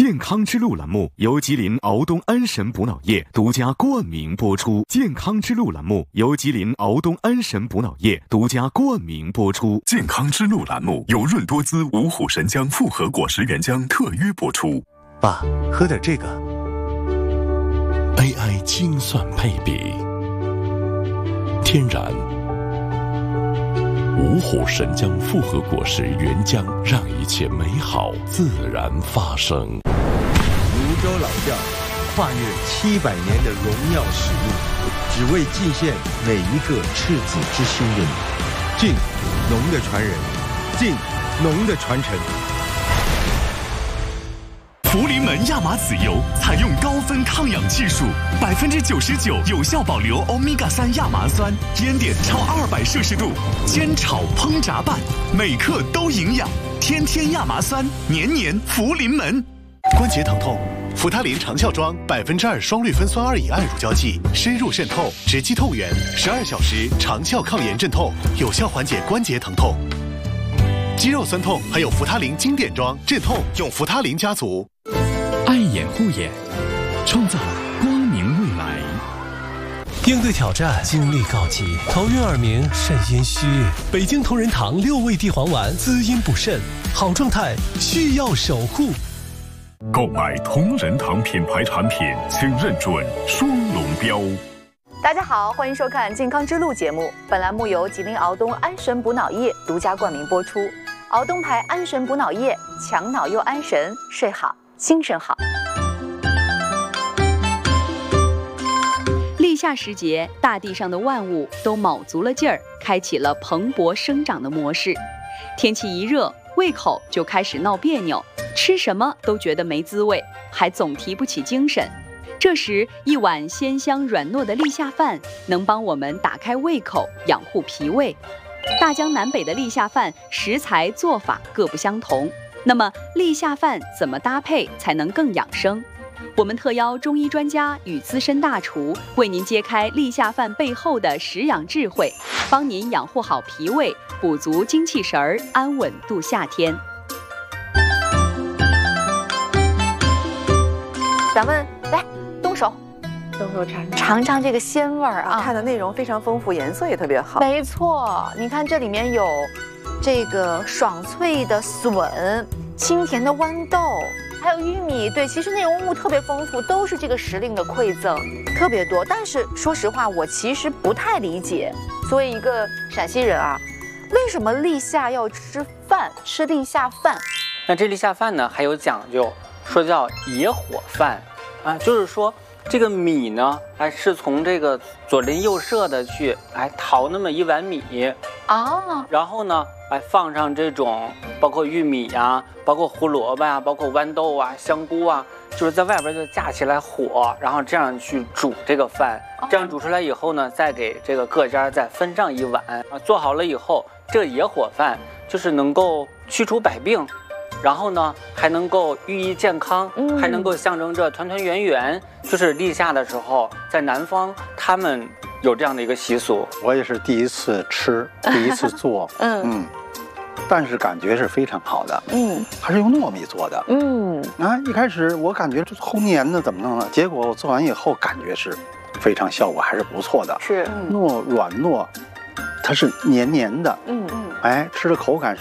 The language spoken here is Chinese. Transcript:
健康之路栏目由吉林敖东安神补脑液独家冠名播出。健康之路栏目由吉林敖东安神补脑液独家冠名播出。 健康之路栏目由润多滋五虎神姜复合果实原浆特约播出。 爸，喝点这个。 AI 精算配比，天然五虎神姜复合果实原浆，让一切美好自然发生。 泸州老窖跨越700年的荣耀使命，只为尽献每一个赤子之心的你。晋农的传人，晋农的传承。 福临门亚麻籽油采用高分抗氧技术，99%有效保留欧米伽3亚麻酸，烟点超200摄氏度，煎炒烹炸拌，每克都营养，天天亚麻酸，年年福临门。 关节疼痛，扶他林长效庄2%双氯芬酸2乙胺乳胶剂，深入渗透，直击痛源，12小时长效抗炎镇痛，有效缓解关节疼痛。肌肉酸痛还有扶他林经典装镇痛，用扶他林家族。 爱眼护眼，创造光明未来。 应对挑战，精力告急，头晕耳鸣，肾阴虚。北京同仁堂6味地黄丸，滋阴补肾，好状态需要守护。 购买同仁堂品牌产品，请认准双龙标。 大家好，欢迎收看《健康之路》节目。本栏目由吉林敖东安神补脑液独家冠名播出。敖东牌安神补脑液，强脑又安神，睡好精神好。 立夏时节，大地上的万物都卯足了劲儿，开启了蓬勃生长的模式。天气一热，胃口就开始闹别扭，吃什么都觉得没滋味，还总提不起精神。这时，一碗鲜香软糯的立夏饭能帮我们打开胃口，养护脾胃。大江南北的立夏饭食材做法各不相同，那么立夏饭怎么搭配才能更养生？我们特邀中医专家与资深大厨为您揭开立夏饭背后的食养智慧，帮您养护好脾胃，补足精气神儿，安稳度夏天。 咱们来动手尝尝这个鲜味儿啊！ 看的内容非常丰富，颜色也特别好。 没错，你看这里面有这个爽脆的笋、清甜的豌豆，还有玉米。对，其实内容物特别丰富，都是这个时令的馈赠，特别多。但是说实话，我其实不太理解，作为一个陕西人啊，为什么立夏要吃饭，吃立夏饭？ 那这立夏饭呢，还有讲究，说叫野火饭啊，就是说。这个米呢，是从这个左邻右舍的去淘那么一碗米啊，然后呢，放上这种包括玉米呀，包括胡萝卜呀，包括豌豆啊、香菇啊，就是在外边就架起来火，然后这样去煮这个饭，这样煮出来以后呢，再给这个各家再分上一碗啊，做好了以后，这个野火饭就是能够驱除百病。然后呢，还能够寓意健康，还能够象征着团团圆圆。就是立夏的时候，在南方他们有这样的一个习俗。 我也是第一次吃，第一次做，但是感觉是非常好的。它是用糯米做的。一开始我感觉这齁黏的怎么弄呢？结果我做完以后，感觉是非常效果还是不错的。 是软糯。它是黏黏的，吃的口感是